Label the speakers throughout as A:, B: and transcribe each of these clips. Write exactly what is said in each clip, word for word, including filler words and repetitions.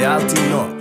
A: är alltid något.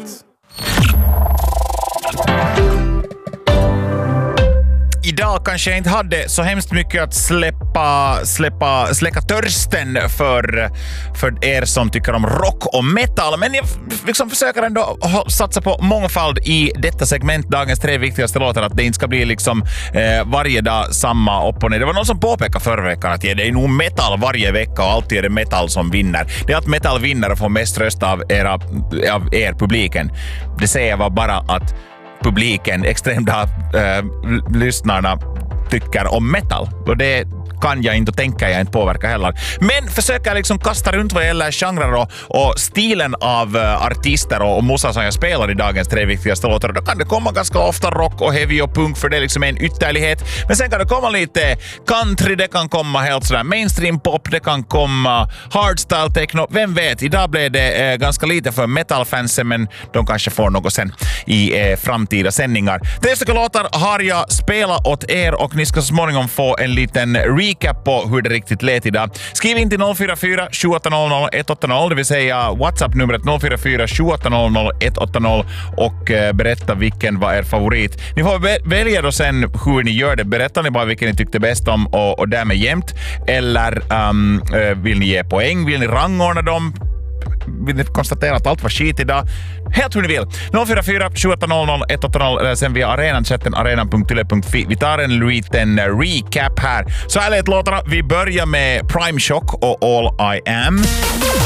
B: Idag kanske jag inte hade så hemskt mycket att släppa, släppa, släcka törsten för, för er som tycker om rock och metal. Men jag liksom försöker ändå satsa på mångfald i detta segment, dagens tre viktigaste låtar, att det inte ska bli liksom eh, varje dag samma upp och ner. Det var någon som påpekade förra veckan att ja, det är nog metal varje vecka och alltid är det metal som vinner. Det är att metal vinner och får mest röst av, era, av er publiken. Det säger jag bara att publiken, extremda äh, lyssnarna tycker om metal. Och det kan jag inte och tänker jag inte påverka heller. Men försöker liksom kasta runt vad gäller genrer och, och stilen av uh, artister och, och musa som jag spelar i dagens tre viktigaste låtar. Då kan det komma ganska ofta rock och heavy och punk, för det är liksom en ytterlighet. Men sen kan det komma lite country, det kan komma helt sådär mainstream pop, det kan komma hardstyle techno. Vem vet, idag blev det uh, ganska lite för metalfansen, men de kanske får något sen i uh, framtida sändningar. Tre stycken låtar har jag spelat åt er och ni ska så småningom få en liten recap på hur det riktigt lät idag. Skriv in till noll fyra fyra sju åtta noll noll ett åtta noll, det vill säga WhatsApp-numret noll fyra fyra sju åtta noll noll ett åtta noll och eh, berätta vilken var er favorit. Ni får vä- välja då sen hur ni gör det. Berättar ni bara vilken ni tyckte bäst om och, och därmed jämt, eller um, eh, vill ni ge poäng, vill ni rangordna dem? Vill ni konstatera att allt var skit idag? Helt hur ni vill. noll fyra fyra sju åtta noll noll ett åtta noll eller sen via arenan-chatten arenan punkt yle punkt fi. Vi tar en liten recap här. Så här lät låtarna. Vi börjar med Prime Shock och All I Am.